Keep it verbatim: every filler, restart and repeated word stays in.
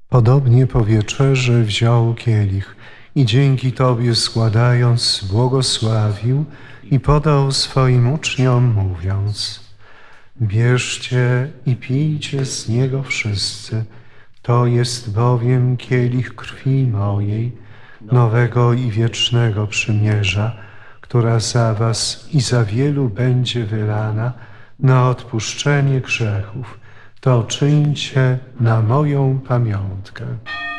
Podobnie po wieczerzy wziął kielich i dzięki Tobie składając, błogosławił i podał swoim uczniom, mówiąc: bierzcie i pijcie z niego wszyscy, to jest bowiem kielich krwi mojej, nowego i wiecznego przymierza, która za was i za wielu będzie wylana na odpuszczenie grzechów. To czyńcie na moją pamiątkę.